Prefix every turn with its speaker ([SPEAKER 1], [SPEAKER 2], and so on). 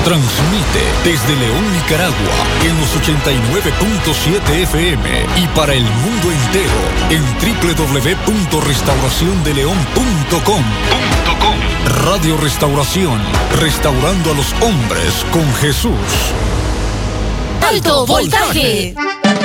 [SPEAKER 1] Transmite desde León, Nicaragua, en los 89.7 FM y para el mundo entero en www.restauraciondeleon.com. Radio Restauración, restaurando a los hombres con Jesús.
[SPEAKER 2] ¡Alto voltaje!